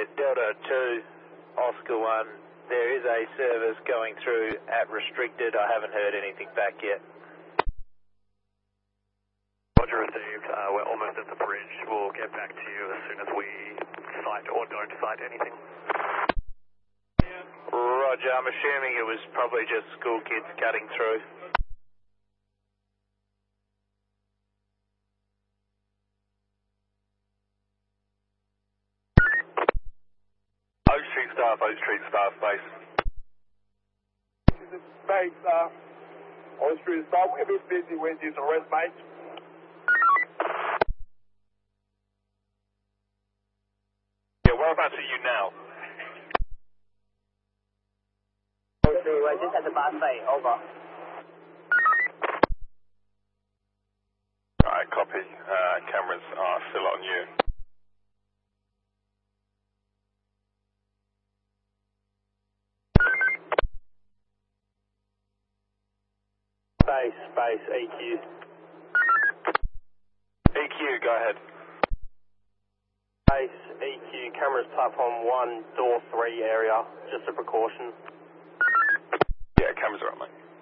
Delta 2, Oscar 1, there is a service going through at restricted. I haven't heard anything back yet. Roger, received. We're almost at the bridge. We'll get back to you as soon as we sight or don't sight anything. Roger, I'm assuming it was probably just school kids cutting through. Oak Street staff base. This is base, Oak Street staff. We're a bit busy with this arrest, mate. Yeah, whereabouts are you now? Okay, we're just at the bus bay, over. Alright, copy. Cameras are still on you. Base, EQ. EQ, go ahead. Base, EQ, cameras platform 1, door 3 area, just a precaution. Yeah, cameras are on, mate.